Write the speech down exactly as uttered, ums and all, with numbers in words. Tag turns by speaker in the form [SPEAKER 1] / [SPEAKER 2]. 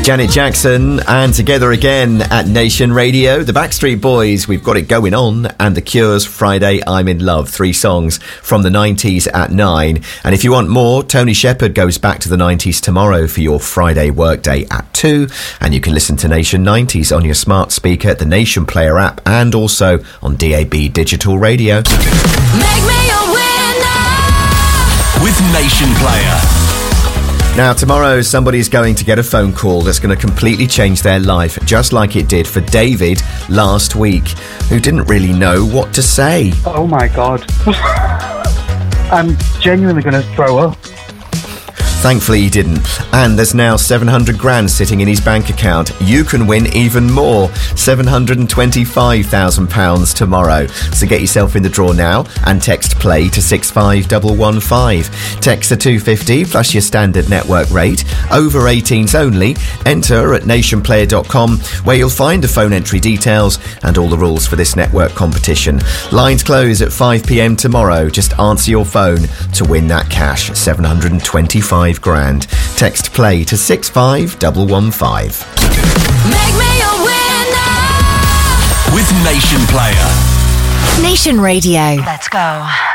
[SPEAKER 1] Janet Jackson and Together Again at Nation Radio. The Backstreet Boys, We've Got It Going On, and The Cure's Friday, I'm in Love. Three songs from the nineties at nine. And if you want more, Tony Shepard goes back to the nineties tomorrow for your Friday workday at two. And you can listen to Nation nineties on your smart speaker, the Nation Player app, and also on D A B Digital Radio.
[SPEAKER 2] Make me a winner
[SPEAKER 3] with Nation Player.
[SPEAKER 1] Now, tomorrow, somebody's going to get a phone call that's going to completely change their life, just like it did for David last week, who didn't really know what to say.
[SPEAKER 4] Oh, my God. I'm genuinely going to throw up.
[SPEAKER 1] Thankfully, he didn't. And there's now seven hundred grand sitting in his bank account. You can win even more, seven hundred twenty-five thousand pounds tomorrow. So get yourself in the draw now and text play to six five one one five. Text the two fifty plus your standard network rate. Over eighteens only. Enter at nation player dot com, where you'll find the phone entry details and all the rules for this network competition. Lines close at five p.m. tomorrow. Just answer your phone to win that cash, seven hundred twenty-five grand. Text play to six five one one five.
[SPEAKER 2] Make me a winner
[SPEAKER 3] with Nation Player.
[SPEAKER 5] Nation Radio.
[SPEAKER 2] Let's go.